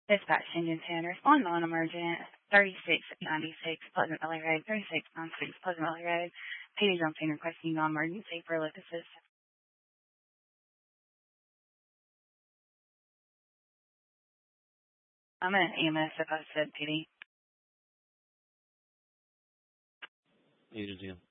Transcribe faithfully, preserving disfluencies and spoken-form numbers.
Dispatch engine ten, respond non-emergent, thirty-six ninety-six Pleasant Valley Road, thirty-six ninety-six Pleasant Valley Road. P D Johnson requesting non-emergency for lift assist. I'm an E M S if I said P D. Agent ten.